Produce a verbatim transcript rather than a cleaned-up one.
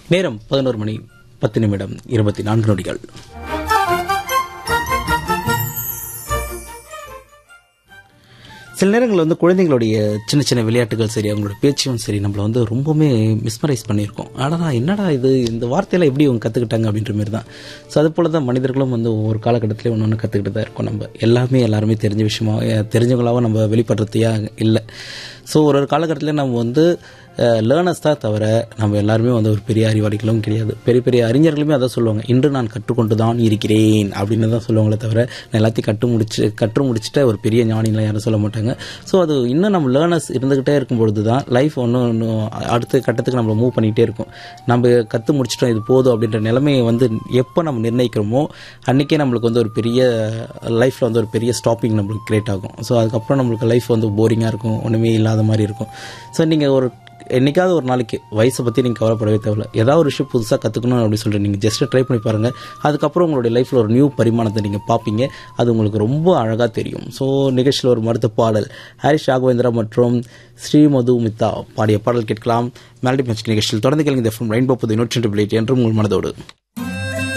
நேரம் பதினோரு மணி பத்து நிமிடம் இருபத்தி நான்கு நொடிகள். சில நேரங்களில் வந்து குழந்தைங்களுடைய சின்ன சின்ன விளையாட்டுகள் சரி, அவங்களோட பேச்சும் சரி, நம்மளை வந்து ரொம்பவுமே மிஸ்மரைஸ் பண்ணியிருக்கோம். ஆனால் என்னடா இது, இந்த வார்த்தையெல்லாம் எப்படி அவங்க கற்றுக்கிட்டாங்க அப்படின்ற மாதிரி தான். ஸோ அது போல தான் மனிதர்களும் வந்து ஒவ்வொரு காலகட்டத்திலே ஒன்று ஒன்று கற்றுக்கிட்டு தான் இருக்கோம். நம்ம எல்லாமே எல்லாருமே தெரிஞ்ச விஷயமா தெரிஞ்சவங்களாகவும் நம்ம வெளிப்படுறதையா இல்லை. ஸோ ஒரு ஒரு காலகட்டத்தில் நம்ம வந்து லேர்னர்ஸ் தான் தவிர நம்ம எல்லாருமே வந்து ஒரு பெரிய அறிவாளிகளும் கிடையாது. பெரிய பெரிய அறிஞர்களுமே அதான் சொல்லுவாங்க, இன்று நான் கற்றுக்கொண்டு தான் இருக்கிறேன் அப்படின்னு தான் சொல்லுவாங்களே தவிர நான் எல்லாத்தையும் கற்று முடிச்சு கற்று முடிச்சுட்டு ஒரு பெரிய ஞானிலாம் யாரும் சொல்ல மாட்டாங்க. ஸோ அது இன்னும் நம்ம லேர்னர்ஸ் இருந்துக்கிட்டே இருக்கும்பொழுது தான் லைஃப் ஒன்று ஒன்றும் அடுத்த கட்டத்துக்கு நம்மளை மூவ் பண்ணிகிட்டே இருக்கும். நம்ம கற்று முடிச்சிட்டோம், இது போதும் அப்படின்ற நிலைமையை வந்து எப்போ நம்ம நிர்ணயிக்கிறோமோ அன்றைக்கே நம்மளுக்கு வந்து ஒரு பெரிய லைஃப்பில் வந்து ஒரு பெரிய ஸ்டாப்பிங் நம்மளுக்கு கிரியேட் ஆகும். ஸோ அதுக்கப்புறம் நம்மளுக்கு லைஃப் வந்து போரிங்காக இருக்கும், ஒன்றுமே இல்லாத மாதிரி இருக்கும். ஸோ நீங்கள் ஒரு என்னைக்காவது ஒரு நாளைக்கு வயசை பற்றி நீங்கள் கவலைப்படவே தேவையில்ல. ஏதாவது ஒரு விஷயம் புதுசாக கற்றுக்கணும் அப்படின்னு சொல்லிட்டு நீங்கள் ஜஸ்ட்டு ட்ரை பண்ணி பாருங்கள். அதுக்கப்புறம் உங்களுடைய லைஃப்பில் ஒரு நியூ பரிமாணத்தை நீங்கள் பார்ப்பீங்க. அது உங்களுக்கு ரொம்ப அழகாக தெரியும். ஸோ நிகழ்ச்சியில் ஒரு மருத்துவ பாடல் ஹாரிஸ் ராகவேந்திரா மற்றும் ஸ்ரீ மதுமிதா பாடிய பாடல் கேட்கலாம். மெலடி மியூசிக் நிகழ்ச்சியில் தொடர்ந்து கேளுங்க. ரெயின்போ புது நூற்றி ரெண்டு என்றும் உங்கள் மனதோடு.